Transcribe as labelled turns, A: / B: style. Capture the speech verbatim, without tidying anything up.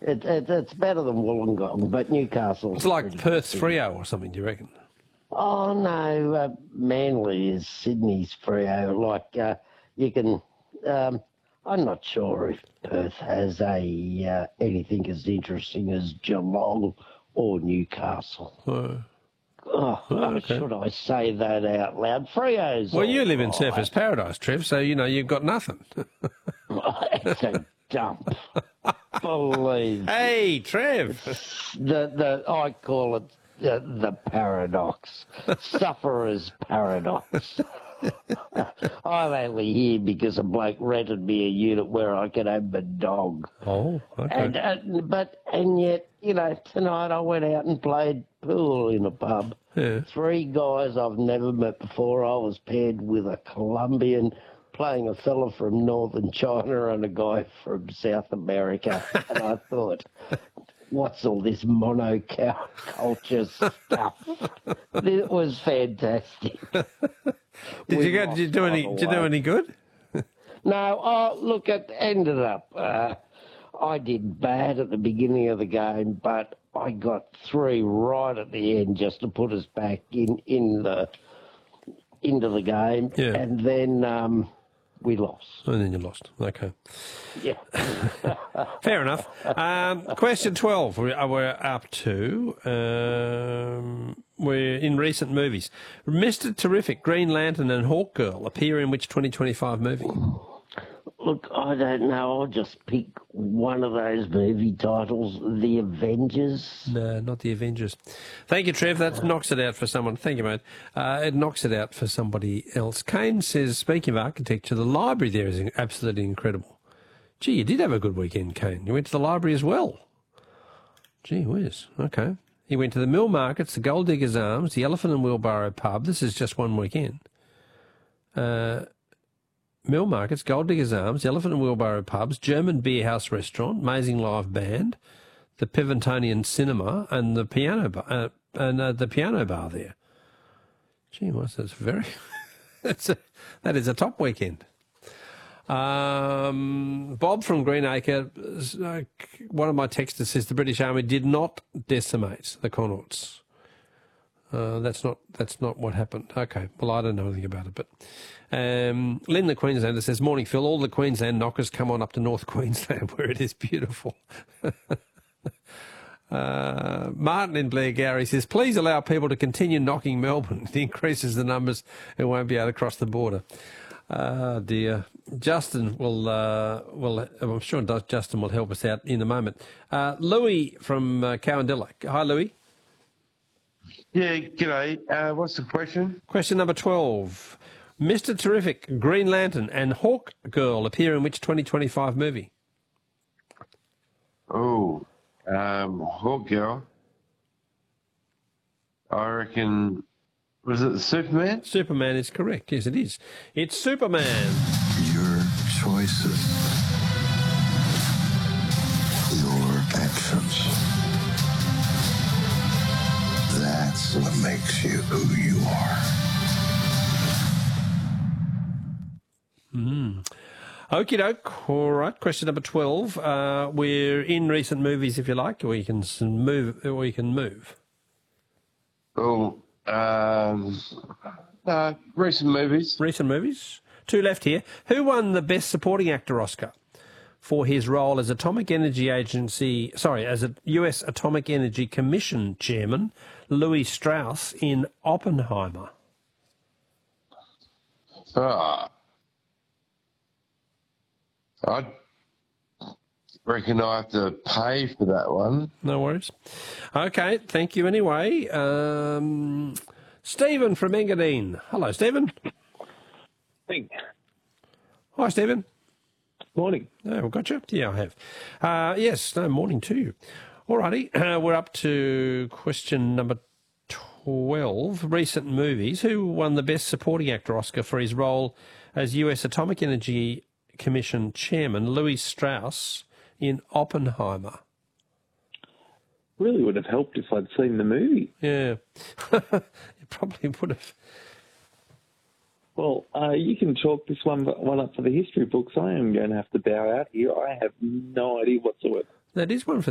A: it, it, it's better than Wollongong, but Newcastle.
B: It's like Perth's Freo or something, do you reckon?
A: Oh, no, uh, Manly is Sydney's Freo. Like, uh, you can... Um, I'm not sure if Perth has a uh, anything as interesting as Geelong or Newcastle.
B: Oh,
A: oh,
B: oh okay.
A: Should I say that out loud? Freo's
B: Well, you live
A: right.
B: in Surfers Paradise, Trev, so, you know, you've got nothing.
A: It's a dump. Believe.
B: Hey, Trev.
A: The, the, I call it the, the paradox. Sufferer's paradox. I'm only here because a bloke rented me a unit where I could have a dog.
B: Oh, okay.
A: And, uh, but, and yet, you know, tonight I went out and played pool in a pub.
B: Yeah.
A: Three guys I've never met before. I was paired with a Colombian playing a fella from northern China and a guy from South America. And I thought, what's all this monoculture stuff? It was fantastic.
B: Did
A: We
B: you go?
A: lost,
B: Did you do
A: by
B: any?
A: the
B: Did you do
A: way.
B: any good?
A: No, oh, look, it ended up, uh, I did bad at the beginning of the game, but I got three right at the end just to put us back in, in the into the game.
B: Yeah.
A: And then um, we lost.
B: And then you lost. Okay.
A: Yeah.
B: Fair enough. Um, question twelve. We're, we're up to. Um, we're in recent movies. Mister Terrific, Green Lantern, and Hawk Girl appear in which twenty twenty-five movie?
A: Look, I don't know. I'll just pick one of those movie titles, The Avengers.
B: No, not The Avengers. Thank you, Trev. That knocks it out for someone. Thank you, mate. Uh, it knocks it out for somebody else. Kane says, speaking of architecture, the library there is absolutely incredible. Gee, you did have a good weekend, Kane. You went to the library as well. Gee whiz. Okay. He went to the Mill Markets, the Gold Diggers Arms, the Elephant and Wheelbarrow Pub. This is just one weekend. Uh, Mill Markets, Gold Diggers Arms, the Elephant and Wheelbarrow Pubs, German Beer House Restaurant, amazing live band, the Pivotonian Cinema, and the piano bar, uh, and uh, the piano bar there. Gee whiz, that's very... that's a, that is a top weekend. Um, Bob from Greenacre, uh, one of my texters says the British Army did not decimate the Connaughts. Uh, that's not that's not what happened. Okay, well, I don't know anything about it. But um, Lynn the Queenslander says, morning, Phil. All the Queensland knockers come on up to North Queensland where it is beautiful. uh, Martin in Blairgowrie says, please allow people to continue knocking Melbourne. It increases the numbers who won't be able to cross the border. Oh, dear. Justin will, uh, will, I'm sure Justin will help us out in a moment. Uh, Louis from uh, Cowandilla. Hi, Louis.
C: Yeah, g'day. Uh, what's the question?
B: Question number twelve. Mister Terrific, Green Lantern, and Hawk Girl appear in which twenty twenty-five movie?
C: Oh, um, Hawk Girl. I reckon... Was it Superman?
B: Superman is correct. Yes, it is. It's Superman.
D: Your choices. Your actions. That's what makes you who you are.
B: Mm. Okie doke. All right. Question number twelve. Uh, we're in recent movies, if you like, or you can s- move. Or you can move.
C: Oh, um, uh, recent movies.
B: Recent movies. Two left here. Who won the Best Supporting Actor Oscar for his role as Atomic Energy Agency, sorry, as a U S Atomic Energy Commission Chairman, Louis Strauss, in Oppenheimer?
C: Ah. I reckon I have to pay for that one.
B: No worries. Okay, thank you anyway. Um, Stephen from Engadine. Hello, Stephen.
E: Hey.
B: Hi, Stephen.
E: Morning.
B: Oh, we've got you? Yeah, I have. Uh, yes, no, morning to you. All righty, uh, we're up to question number twelve, recent movies. Who won the Best Supporting Actor Oscar for his role as U S Atomic Energy Commission Chairman, Louis Strauss, in Oppenheimer?
E: Really would have helped if I'd seen the movie.
B: Yeah, it probably would have.
E: Well, uh, you can chalk this one, one up for the history books. I am going to have to bow out here. I have no idea whatsoever.
B: That is one for